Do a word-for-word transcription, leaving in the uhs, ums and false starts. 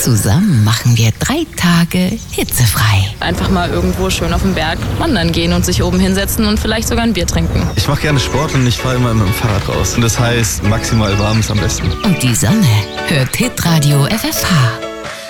Zusammen machen wir drei Tage hitzefrei. Einfach mal irgendwo schön auf den Berg wandern gehen und sich oben hinsetzen und vielleicht sogar ein Bier trinken. Ich mache gerne Sport und ich fahre immer mit dem Fahrrad raus. Und das heißt, maximal warm ist am besten. Und die Sonne hört Hitradio F F H.